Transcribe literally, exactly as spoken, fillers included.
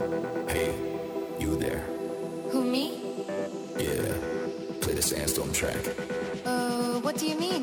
Hey, you there? Who, me? Yeah, play the Sandstorm track. Uh, what do you mean?